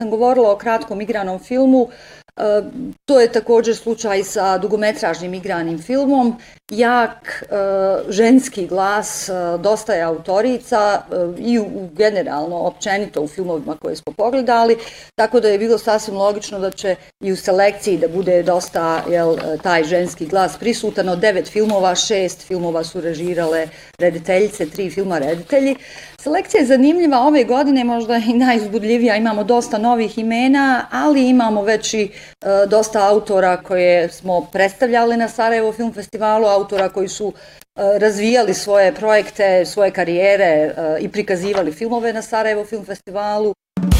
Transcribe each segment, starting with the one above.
sam govorila o kratkom igranom filmu, to je također slučaj sa dugometražnim igranim filmom. Jak ženski glas, dosta je autorica i generalno općenito u filmovima koje smo pogledali, tako da je bilo sasvim logično da će i u selekciji da bude dosta taj ženski glas prisutan. Od 9 filmova, 6 filmova su režirale rediteljice, 3 filma reditelji. Selekcija je zanimljiva ove godine, možda i najuzbudljivija, imamo dosta novih imena, ali imamo već i dosta autora koje smo predstavljali na Sarajevo Film Festivalu, autora koji su razvijali svoje projekte, svoje karijere i prikazivali filmove na Sarajevo Film Festivalu.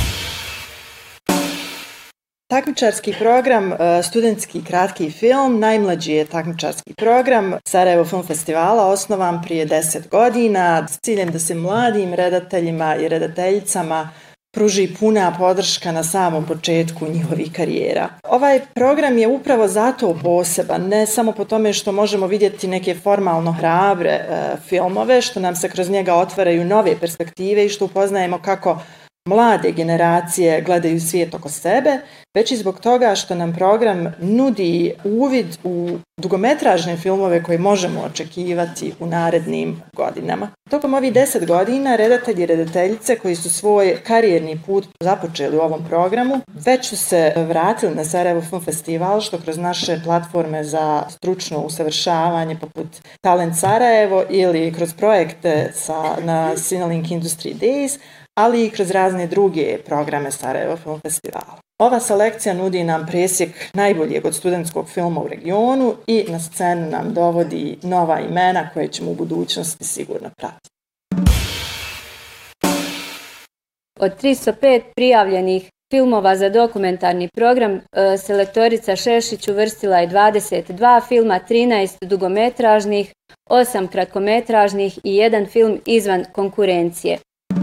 Takmičarski program Studentski kratki film najmlađi je takmičarski program Sarajevo Film Festivala, osnovan prije 10 godina s ciljem da se mladim redateljima i redateljicama pruži puna podrška na samom početku njihovih karijera. Ovaj program je upravo zato poseban, ne samo po tome što možemo vidjeti neke formalno hrabre filmove, što nam se kroz njega otvaraju nove perspektive i što upoznajemo kako mlade generacije gledaju svijet oko sebe, već i zbog toga što nam program nudi uvid u dugometražne filmove koje možemo očekivati u narednim godinama. Tokom ovih 10 godina redatelji i redateljice koji su svoj karijerni put započeli u ovom programu, već su se vratili na Sarajevo Film Festival, što kroz naše platforme za stručno usavršavanje poput Talent Sarajevo ili kroz projekte na Cinelink Industry Days, ali i kroz razne druge programe Sarajevo Film Festivala. Ova selekcija nudi nam presjek najboljeg od studentskog filma u regionu i na scenu nam dovodi nova imena koje ćemo u budućnosti sigurno pratiti. Od 305 prijavljenih filmova za dokumentarni program, selektorica Šešić uvrstila je 22 filma, 13 dugometražnih, 8 kratkometražnih i 1 film izvan konkurencije.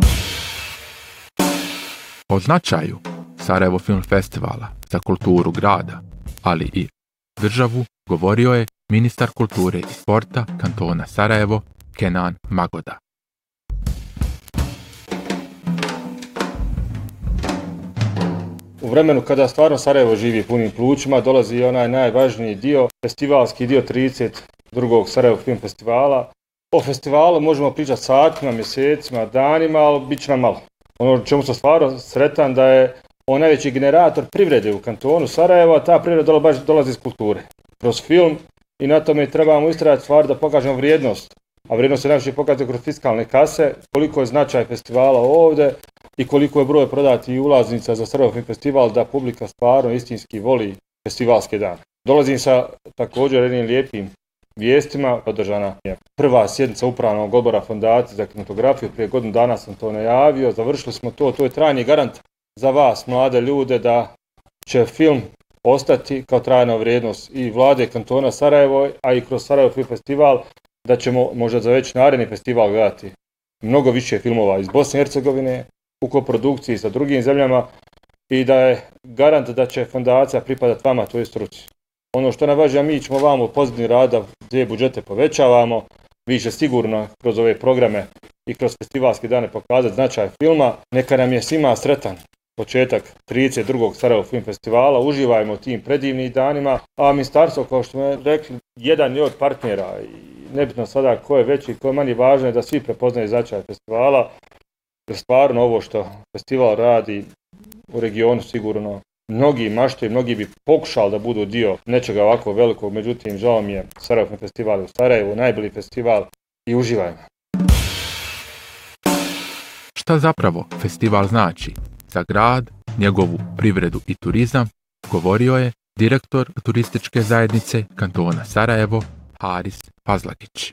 O značaju Sarajevo Film Festivala za kulturu grada, ali i državu, govorio je ministar kulture i sporta kantona Sarajevo, Kenan Magoda. U vremenu kada stvarno Sarajevo živi punim plućima, dolazi onaj najvažniji dio, festivalski dio 32. Sarajevo Film Festivala. O festivalu možemo pričati satima, mjesecima, danima, ali bit će nam malo. Ono čemu sam stvarno sretan da je on najveći generator privrede u kantonu Sarajevo, a ta privreda baš dolazi iz kulture. Kroz film i na tome trebamo istrajati stvar da pokažemo vrijednost. A vrijednost se najviše pokazuje kroz fiskalne kase, koliko je značaj festivala ovdje i koliko je broj prodati ulaznica za Sarajevo Film Festival da publika stvarno istinski voli festivalske dane. Dolazim sa također jednim lijepim vijestima. Održana je prva sjednica upravnog odbora Fondacije za kinematografiju, prije godinu dana sam to najavio, završili smo to je trajni garant za vas, mlade ljude, da će film ostati kao trajna vrijednost i vlade kantona Sarajevo, a i kroz Sarajevo Film Festival, da ćemo možda za već naredni festival gledati mnogo više filmova iz Bosne i Hercegovine, u koprodukciji sa drugim zemljama i da je garant da će fondacija pripadati vama, toj struci. Ono što najvažnije, mi ćemo vam u pozitivni rad da te budžete povećavamo, vi će sigurno kroz ove programe i kroz festivalske dane pokazati značaj filma. Neka nam je svima sretan početak 32. Sarajevo Film Festivala, uživajmo u tim predivnim danima, a ministarstvo, kao što smo rekli, jedan je od partnera i nebitno sada ko je veći, ko je manji, važno je da svi prepoznaju značaj festivala, jer stvarno ovo što festival radi u regionu sigurno mnogi maštaju, mnogi bi pokušali da budu dio nečega ovako velikog, međutim, žao mi je, Sarajevo Film Festival u Sarajevu, najbolji festival i uživajmo. Šta zapravo festival znači za grad, njegovu privredu i turizam, govorio je direktor turističke zajednice kantona Sarajevo, Haris Fazlagić.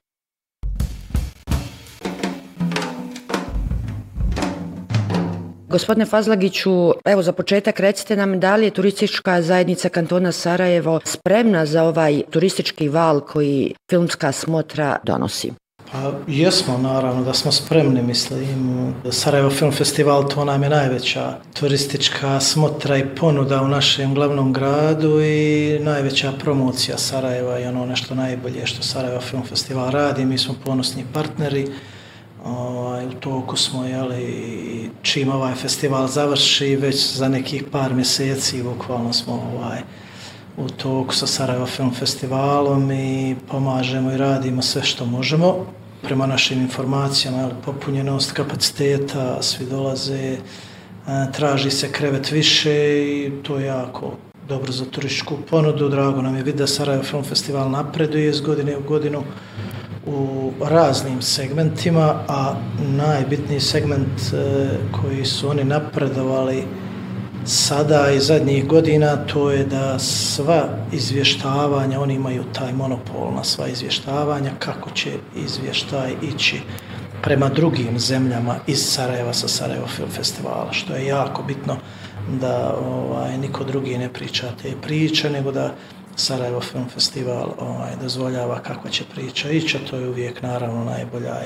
Gospodine Fazlagiću, evo za početak recite nam da li je turistička zajednica kantona Sarajevo spremna za ovaj turistički val koji filmska smotra donosi? Pa jesmo, naravno da smo spremni, mislim. Sarajevo Film Festival, to nam je najveća turistička smotra i ponuda u našem glavnom gradu i najveća promocija Sarajeva i ono nešto najbolje što Sarajevo Film Festival radi. Mi smo ponosni partneri u toku smo, i čim ovaj festival završi, već za nekih par mjeseci bukvalno smo u toku sa Sarajevo Film Festivalom i pomažemo i radimo sve što možemo. Prema našim informacijama, popunjenost kapaciteta, svi dolaze, traži se krevet više i to je jako dobro za turističku ponudu. Drago nam je vidjeti da Sarajevo Film Festival napreduje iz godine u godinu u raznim segmentima, a najbitniji segment koji su oni napredovali sada i zadnjih godina, to je da sva izvještavanja, oni imaju taj monopol na sva izvještavanja, kako će izvještaj ići prema drugim zemljama iz Sarajeva sa Sarajevo Film Festivala, što je jako bitno da niko drugi ne priča te priče, nego da Sarajevo Film Festival dozvoljava kakva će priča ići, a to je uvijek naravno najbolja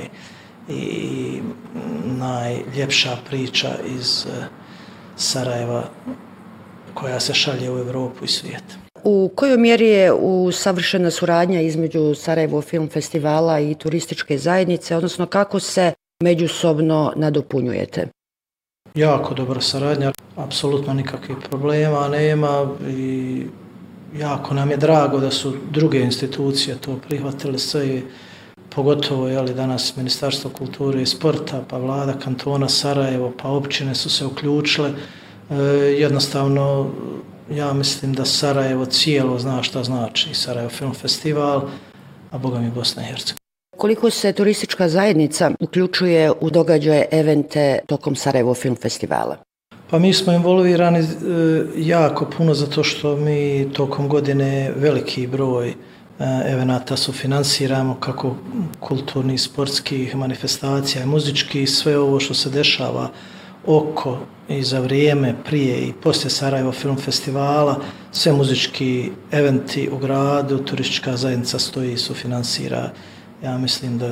i najljepša priča iz Sarajeva koja se šalje u Europu i svijet. U kojoj mjeri je usavršena suradnja između Sarajevo Film Festivala i turističke zajednice, odnosno kako se međusobno nadopunjujete? Jako dobra saradnja, apsolutno nikakvih problema nema i jako nam je drago da su druge institucije to prihvatile sve, pogotovo danas Ministarstvo kulture i sporta, pa vlada kantona Sarajevo, pa općine su se uključile. Jednostavno, ja mislim da Sarajevo cijelo zna šta znači Sarajevo Film Festival, a boga mi Bosna i Hercegovina. Koliko se turistička zajednica uključuje u događaje, evente tokom Sarajevo Film Festivala? Pa mi smo involvirani jako puno zato što mi tokom godine veliki broj evenata sufinansiramo, kako kulturnih, sportskih manifestacija i muzičkih, sve ovo što se dešava oko i za vrijeme, prije i poslije Sarajevo Film Festivala, sve muzički eventi u gradu, turistička zajednica stoji i sufinansira. Ja mislim da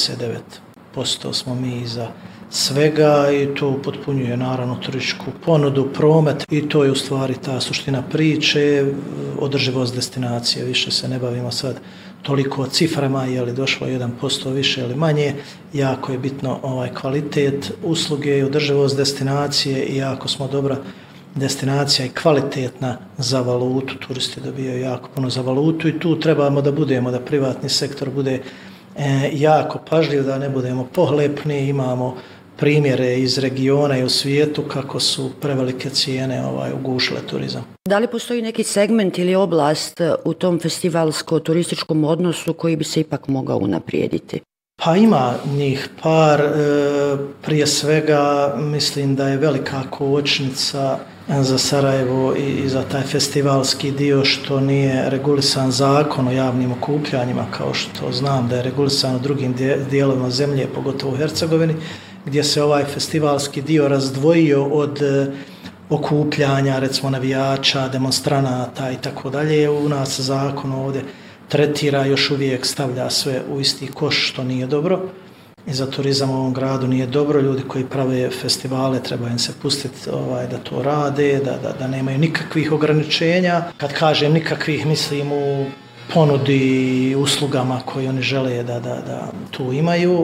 99% smo mi iza svega i to potpunjuje naravno turističku ponudu, promet i to je u stvari ta suština priče, održivost destinacije. Više se ne bavimo sad toliko ciframa, je li došlo 1% više ili manje, jako je bitno kvalitet usluge i održivost destinacije i jako smo dobra destinacija i kvalitetna za valutu, turisti dobijaju jako puno za valutu i tu trebamo da budemo, da privatni sektor bude jako pažljiv, da ne budemo pohlepni, imamo primjere iz regiona i u svijetu kako su prevelike cijene ugušile turizam. Da li postoji neki segment ili oblast u tom festivalsko-turističkom odnosu koji bi se ipak mogao unaprijediti? Pa ima njih par, prije svega mislim da je velika kočnica za Sarajevo i za taj festivalski dio što nije regulisan zakon o javnim okupljanjima, kao što znam da je regulisan u drugim dijelovima zemlje, pogotovo u Hercegovini, gdje se ovaj festivalski dio razdvojio od okupljanja, recimo navijača, demonstranata i tako dalje. U nas zakon ovdje tretira, još uvijek stavlja sve u isti koš, što nije dobro. I za turizam u ovom gradu nije dobro. Ljudi koji prave festivale treba im se pustiti da to rade, da nemaju nikakvih ograničenja. Kad kažem nikakvih, mislim u ponudi uslugama koje oni žele da tu imaju.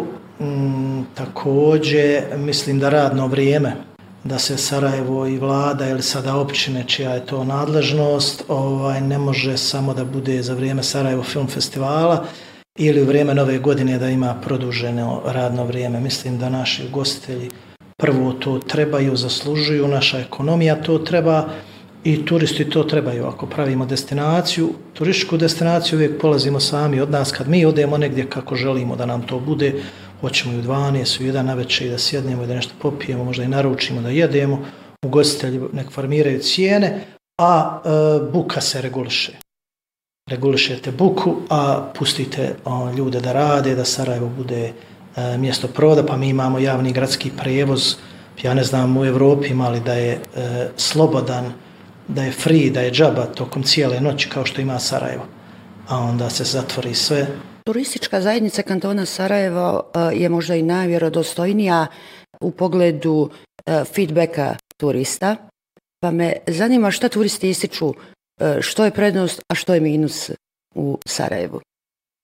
Također mislim da radno vrijeme, da se Sarajevo i vlada ili sada općine čija je to nadležnost ne može samo da bude za vrijeme Sarajevo Film Festivala ili u vrijeme Nove godine da ima produženo radno vrijeme. Mislim da naši ugostitelji prvo to trebaju, zaslužuju, naša ekonomija to treba i turisti to trebaju. Ako pravimo destinaciju, turističku destinaciju, uvijek polazimo sami od nas. Kad mi odemo negdje kako želimo da nam to bude, hoćemo i u 12, u 1 navečer i da sjednemo i da nešto popijemo, možda i naručimo da jedemo, ugostitelji nek formiraju cijene, a buka se reguliše. Regulišete buku, a pustite ljude da rade, da Sarajevo bude mjesto proda, pa mi imamo javni gradski prevoz, ja ne znam u Evropi imali da je slobodan, da je free, da je džaba tokom cijele noći kao što ima Sarajevo, a onda se zatvori sve. Turistička zajednica kantona Sarajevo je možda i najvjerodostojnija u pogledu feedbacka turista, pa me zanima šta turisti ističu, što je prednost, a što je minus u Sarajevu.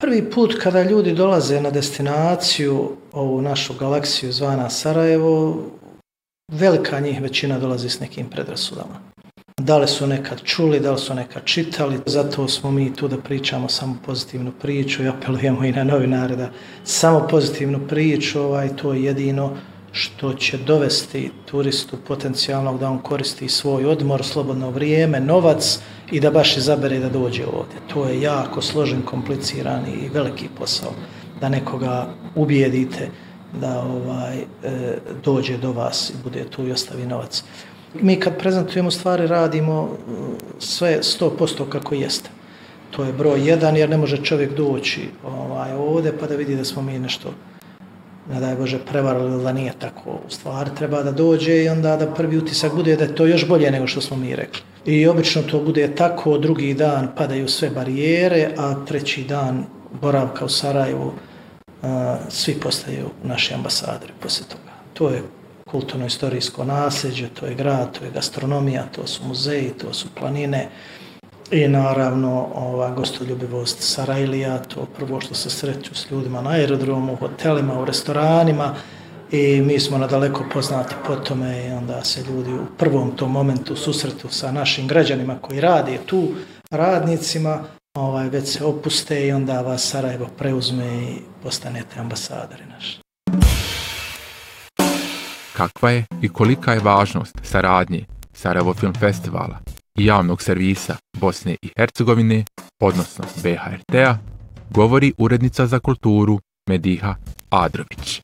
Prvi put kada ljudi dolaze na destinaciju, ovu našu galaksiju zvana Sarajevo, velika njih većina dolazi s nekim predrasudama. Da li su nekad čuli, da li su nekad čitali, zato smo mi tu da pričamo samo pozitivnu priču i apelujemo i na novinare da samo pozitivnu priču, to je jedino što će dovesti turistu potencijalnog da on koristi svoj odmor, slobodno vrijeme, novac i da baš izabere da dođe ovdje. To je jako složen, kompliciran i veliki posao da nekoga ubijedite da dođe do vas i bude tu i ostavi novac. Mi kad prezentujemo stvari radimo sve 100% kako jeste. To je broj 1 jer ne može čovjek doći ovdje pa da vidi da smo mi nešto, ne daj Bože, prevarili da nije tako. U stvari treba da dođe i onda da prvi utisak bude da je to još bolje nego što smo mi rekli. I obično to bude tako, drugi dan padaju sve barijere, a treći dan boravka u Sarajevu svi postaju naši ambasadori poslije toga. To je kulturno-istorijsko nasljeđe, to je grad, to je gastronomija, to su muzeji, to su planine i naravno gostoljubivost Sarajlija, to prvo što se sreću s ljudima na aerodromu, u hotelima, u restoranima i mi smo nadaleko poznati po tome i onda se ljudi u prvom tom momentu susretu sa našim građanima koji rade tu, radnicima, već se opuste i onda vas Sarajevo preuzme i postanete ambasadori naši. Kakva je i kolika je važnost saradnje Sarajevo Film Festivala i javnog servisa Bosne i Hercegovine, odnosno BHRT-a, govori urednica za kulturu Mediha Adrović.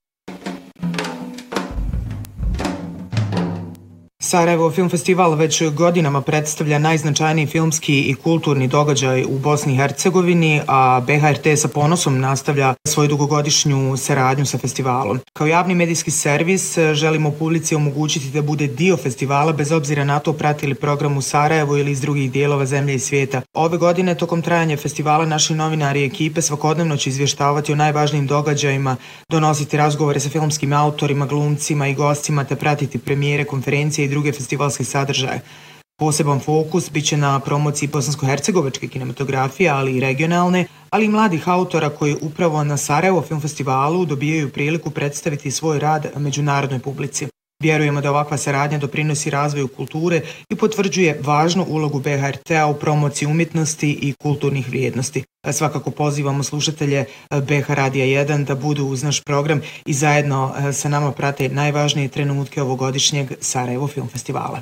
Sarajevo Film Festival već godinama predstavlja najznačajniji filmski i kulturni događaj u Bosni i Hercegovini, a BHRT sa ponosom nastavlja svoju dugogodišnju saradnju sa festivalom. Kao javni medijski servis želimo publici omogućiti da bude dio festivala bez obzira na to prati li program u Sarajevu ili iz drugih dijelova zemlje i svijeta. Ove godine tokom trajanja festivala naši novinari i ekipe svakodnevno će izvještavati o najvažnijim događajima, donositi razgovore sa filmskim autorima, glumcima i gostima te pratiti premijere, konferencije i druge festivalske sadržaje. Poseban fokus biće na promociji bosansko-hercegovačke kinematografije, ali i regionalne, ali i mladih autora koji upravo na Sarajevo Film Festivalu dobijaju priliku predstaviti svoj rad međunarodnoj publici. Vjerujemo da ovakva saradnja doprinosi razvoju kulture i potvrđuje važnu ulogu BHRT-a u promociji umjetnosti i kulturnih vrijednosti. Svakako pozivamo slušatelje BH Radija 1 da budu uz naš program i zajedno sa nama prate najvažnije trenutke ovogodišnjeg Sarajevo Film Festivala.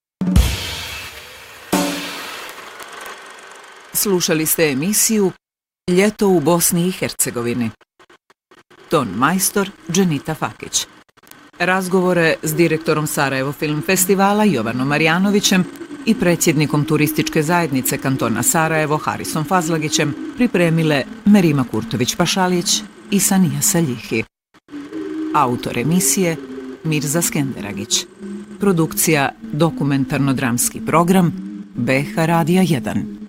Slušali ste emisiju Ljeto u Bosni i Hercegovini. Ton majstor Dženita Fakić. Razgovore s direktorom Sarajevo Film Festivala Jovanom Marjanovićem i predsjednikom turističke zajednice kantona Sarajevo Harisom Fazlagićem pripremile Merima Kurtović-Pašalić i Sanija Saljihi. Autor emisije Mirza Skenderagić. Produkcija dokumentarno-dramski program BH Radija 1.